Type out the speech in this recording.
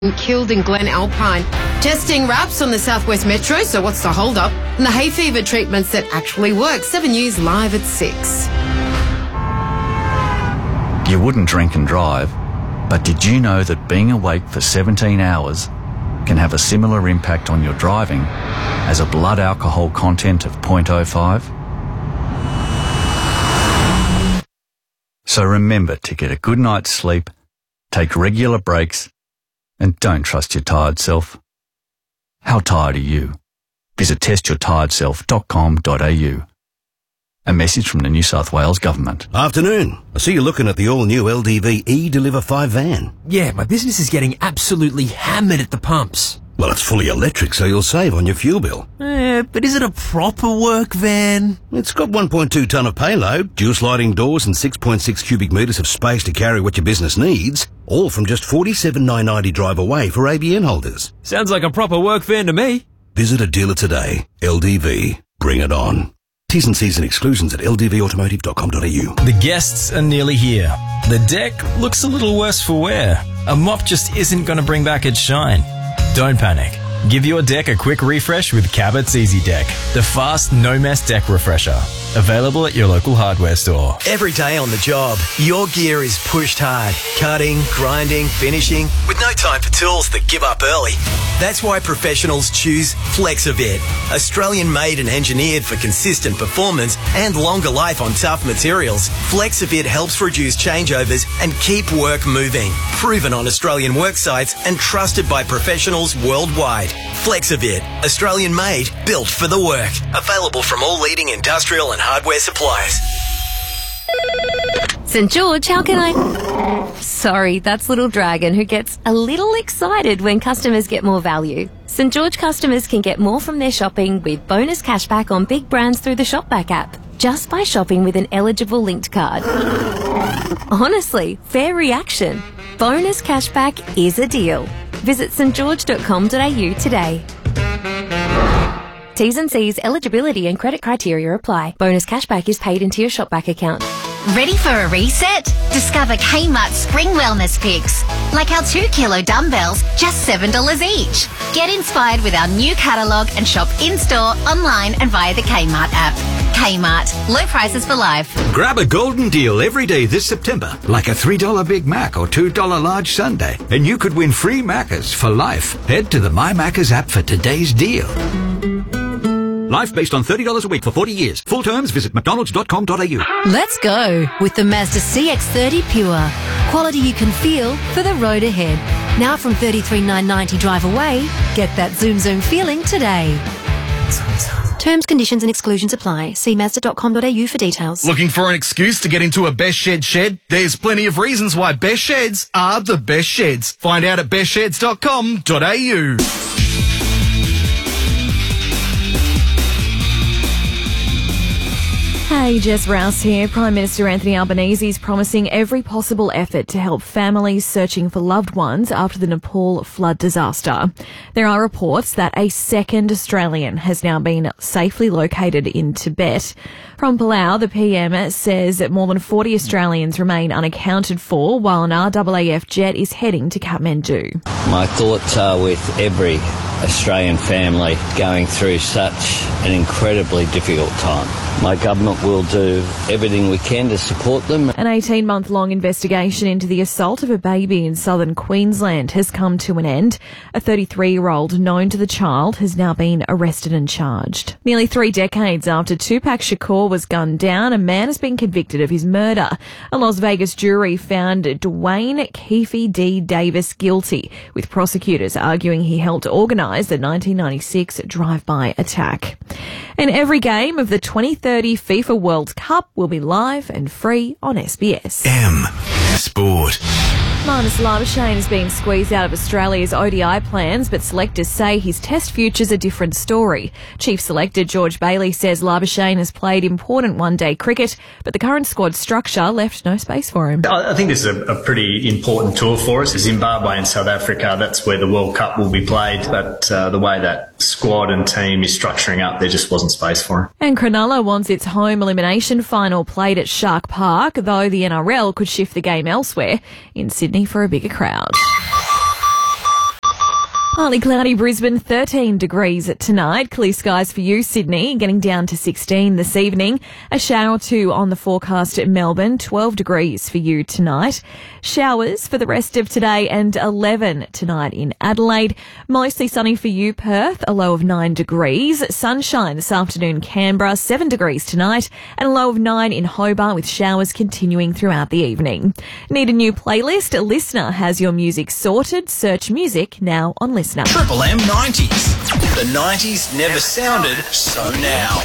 killed in Glen Alpine. Testing wraps on the Southwest Metro, so what's the hold-up? And the hay fever treatments that actually work. 7 News live at 6. You wouldn't drink and drive, but did you know that being awake for 17 hours can have a similar impact on your driving as a blood alcohol content of 0.05? So remember to get a good night's sleep, take regular breaks, and don't trust your tired self. How tired are you? Visit testyourtiredself.com.au. A message from the New South Wales Government. Afternoon. I see you're looking at the all-new LDV eDeliver 5 van. Yeah, my business is getting absolutely hammered at the pumps. Well, it's fully electric, so you'll save on your fuel bill. But is it a proper work van? It's got 1.2 tonne of payload, dual sliding doors and 6.6 cubic metres of space to carry what your business needs, all from just $47,990 drive away for ABN holders. Sounds like a proper work van to me. Visit a dealer today. LDV. Bring it on. T's and C's and exclusions at ldvautomotive.com.au. The guests are nearly here. The deck looks a little worse for wear. A mop just isn't going to bring back its shine. Don't panic. Give your deck a quick refresh with Cabot's Easy Deck, the fast, no-mess deck refresher. Available at your local hardware store. Every day on the job, your gear is pushed hard. Cutting, grinding, finishing, with no time for tools that give up early. That's why professionals choose Flexivit. Australian made and engineered for consistent performance and longer life on tough materials. Flexivit helps reduce changeovers and keep work moving. Proven on Australian work sites and trusted by professionals worldwide. Flexivit, Australian made, built for the work. Available from all leading industrial and hardware suppliers. St George, how can I... Sorry, that's Little Dragon, who gets a little excited when customers get more value. St George customers can get more from their shopping with bonus cashback on big brands through the Shopback app, just by shopping with an eligible linked card. Honestly, fair reaction. Bonus cashback is a deal. Visit stgeorge.com.au today. T's and C's, eligibility and credit criteria apply. Bonus cashback is paid into your Shopback account. Ready for a reset? Discover Kmart's Spring Wellness Picks. Like our 2 kilo dumbbells, just $7 each. Get inspired with our new catalogue and shop in-store, online and via the Kmart app. Kmart. Low prices for life. Grab a golden deal every day this September, like a $3 Big Mac or $2 large sundae, and you could win free Maccas for life. Head to the My Maccas app for today's deal. Life based on $30 a week for 40 years. Full terms, visit mcdonalds.com.au. Let's go with the Mazda CX-30 Pure. Quality you can feel for the road ahead. Now from $33,990 drive away, get that zoom feeling today. Terms, conditions and exclusions apply. See Mazda.com.au for details. Looking for an excuse to get into a Best Shed shed? There's plenty of reasons why Best Sheds are the best sheds. Find out at bestsheds.com.au. Hey, Jess Rouse here. Prime Minister Anthony Albanese is promising every possible effort to help families searching for loved ones after the Nepal flood disaster. There are reports that a second Australian has now been safely located in Tibet. From Palau, the PM says that more than 40 Australians remain unaccounted for, while an RAAF jet is heading to Kathmandu. My thoughts are with every Australian family going through such an incredibly difficult time. My government will do everything we can to support them. An 18-month-long investigation into the assault of a baby in southern Queensland has come to an end. A 33-year-old known to the child has now been arrested and charged. Nearly 3 decades after Tupac Shakur was gunned down, a man has been convicted of his murder. A Las Vegas jury found Dwayne Keefe D. Davis guilty, with prosecutors arguing he helped organise the 1996 drive-by attack. And every game of the 2030 FIFA World Cup will be live and free on SBS. M Sport. Marnus Labuschagne has been squeezed out of Australia's ODI plans, but selectors say his test future's a different story. Chief selector George Bailey says Labuschagne has played important one-day cricket, but the current squad structure left no space for him. I think this is a pretty important tour for us. Zimbabwe and South Africa, that's where the World Cup will be played, but the way that squad and team is structuring up, there just wasn't space for him. And Cronulla wants its home elimination final played at Shark Park, though the NRL could shift the game elsewhere in Sydney for a bigger crowd. Partly cloudy Brisbane, 13 degrees tonight. Clear skies for you, Sydney, getting down to 16 this evening. A shower or two on the forecast at Melbourne, 12 degrees for you tonight. Showers for the rest of today and 11 tonight in Adelaide. Mostly sunny for you, Perth, a low of 9 degrees. Sunshine this afternoon, Canberra, 7 degrees tonight, and a low of 9 in Hobart with showers continuing throughout the evening. Need a new playlist? Listener has your music sorted. Search music now on Listener. Triple M 90s. The 90s never sounded so now.